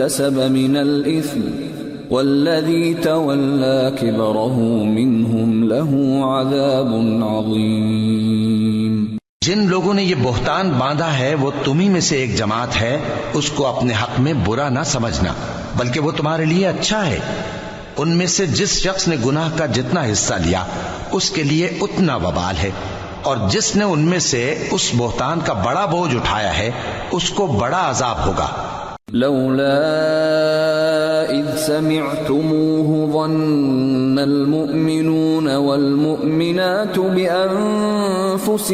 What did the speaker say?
कसब मिनल इस्म वल्लज़ी तवल्ला किबरहु मिनहुम लहू अज़ाबुन अज़ीम। जिन लोगों ने ये बोहतान बांधा है वो तुम्ही में से एक जमात है, उसको अपने हक में बुरा ना समझना, बल्कि वो तुम्हारे लिए अच्छा है। उनमें से जिस शख्स ने गुनाह का जितना हिस्सा लिया उसके लिए उतना वबाल है, और जिसने उनमें से उस बोहतान का बड़ा बोझ उठाया है उसको बड़ा अजाब होगा। लौला इज़ समिअतुमूहु ज़न्नल मुअमिनून वल मुअमिनातु बिअन्फुसिहिम